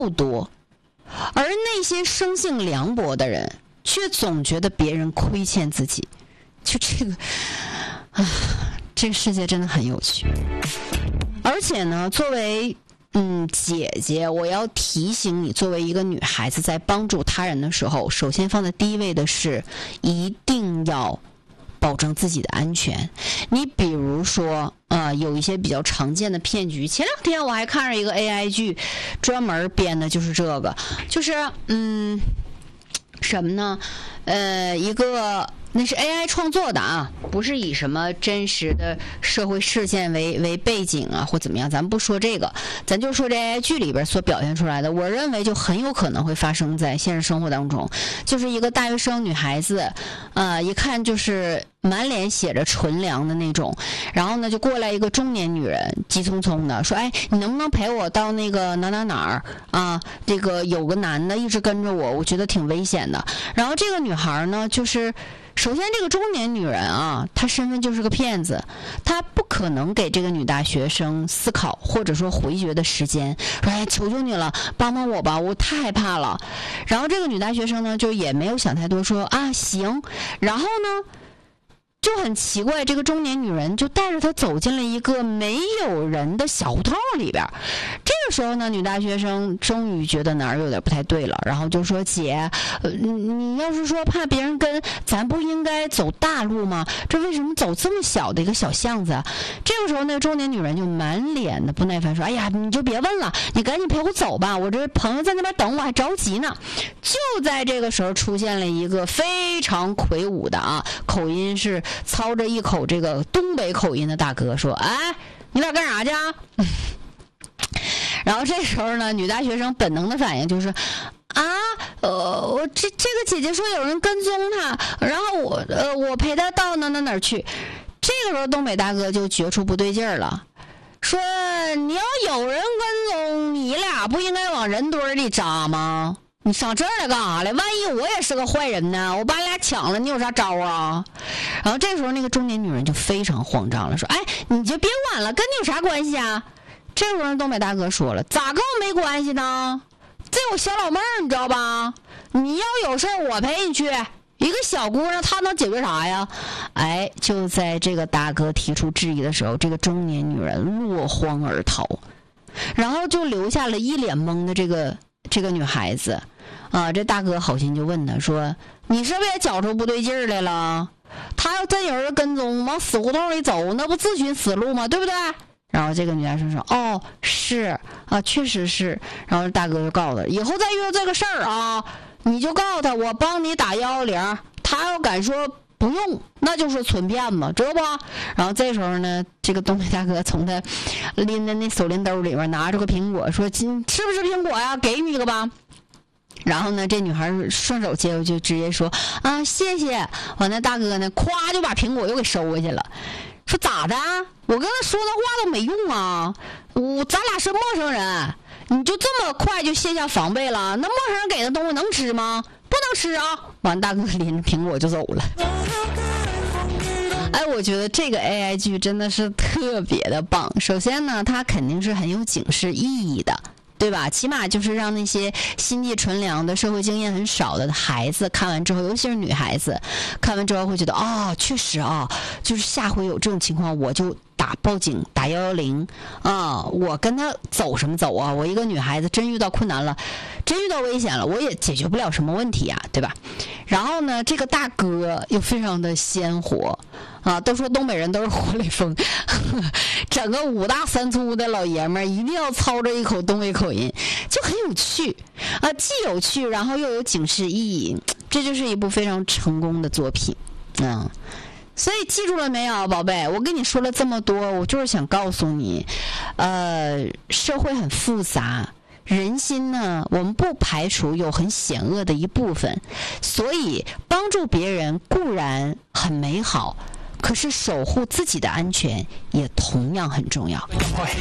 多，而那些生性凉薄的人却总觉得别人亏欠自己。就这个这个世界真的很有趣。而且呢，作为姐姐，我要提醒你，作为一个女孩子，在帮助他人的时候，首先放在第一位的是一定要保证自己的安全。你比如说有一些比较常见的骗局，前两天我还看着一个 AI 剧，专门编的就是这个，就是什么呢？一个那是 AI 创作的啊，不是以什么真实的社会事件为背景啊，或怎么样，咱们不说这个，咱就说这 AI 剧里边所表现出来的，我认为就很有可能会发生在现实生活当中。就是一个大学生女孩子，一看就是满脸写着纯良的那种，然后呢就过来一个中年女人，急匆匆的说：“哎，你能不能陪我到那个哪儿啊？这个有个男的一直跟着我，我觉得挺危险的。”然后这个女孩呢，就是首先这个中年女人啊，她身份就是个骗子，她不可能给这个女大学生思考或者说回绝的时间，说：“哎，求求你了，帮帮我吧，我太害怕了。”然后这个女大学生呢，就也没有想太多，说：“啊，行。”然后呢就很奇怪，这个中年女人就带着她走进了一个没有人的小胡同里边。这个时候呢，女大学生终于觉得哪儿有点不太对了，然后就说：“姐，你要是说怕别人跟，咱不应该走大路吗？这为什么走这么小的一个小巷子啊？”这个时候，那个中年女人就满脸的不耐烦说：“哎呀，你就别问了，你赶紧陪我走吧，我这朋友在那边等我，还着急呢。”就在这个时候，出现了一个非常魁梧的口音是操着一口这个东北口音的大哥说：“哎，你俩干啥去啊？”然后这时候呢，女大学生本能的反应就是：“我这个姐姐说有人跟踪她，然后我陪她到哪儿去。”这个时候东北大哥就觉出不对劲儿了，说：“你要有人跟踪，你俩不应该往人堆里扎吗？你上这儿来干啥来？万一我也是个坏人呢？我把你俩抢了，你有啥招啊？”然后这时候那个中年女人就非常慌张了，说：“哎，你就别管了，跟你有啥关系啊？”这时候东北大哥说了：“咋跟我没关系呢？这有小老妹儿，你知道吧？你要有事儿我陪你去。一个小姑娘她能解决啥呀？”哎，就在这个大哥提出质疑的时候，这个中年女人落荒而逃，然后就留下了一脸懵的这个女孩子。这大哥好心就问她说：“你是不是也觉出不对劲儿来了？他要真有人跟踪，往死胡同里走，那不自寻死路吗？对不对？”然后这个女大学生说：“哦，是啊，确实是。”然后大哥就告诉他：“以后再遇到这个事儿啊，你就告诉他我帮你打110，他要敢说不用，那就是纯骗子，知道不？”然后这时候呢，这个东北大哥从他拎的那手拎兜里面拿出个苹果，说：“吃不吃苹果呀？给你一个吧。”然后呢，这女孩顺手接过去，直接说：“啊，谢谢。”完，那大哥呢，咵就把苹果又给收回去了，说：“咋的？我跟他说的话都没用啊！咱俩是陌生人，你就这么快就卸下防备了？那陌生人给的东西能吃吗？不能吃啊！”完，大哥拎着苹果就走了。哎，我觉得这个 AI 剧真的是特别的棒。首先呢，它肯定是很有警示意义的，对吧？起码就是让那些心地纯良的、社会经验很少的孩子看完之后，尤其是女孩子看完之后会觉得：“确实啊，就是下回有这种情况我就报警打110啊！我跟他走什么走啊？我一个女孩子真遇到困难了，真遇到危险了，我也解决不了什么问题啊，对吧？”然后呢，这个大哥又非常的鲜活都说东北人都是活雷锋，整个5大3粗的老爷们儿一定要操着一口东北口音，就很有趣既有趣，然后又有警示意义，这就是一部非常成功的作品所以记住了没有，宝贝？我跟你说了这么多，我就是想告诉你，社会很复杂，人心呢，我们不排除有很险恶的一部分，所以帮助别人固然很美好，可是守护自己的安全也同样很重要。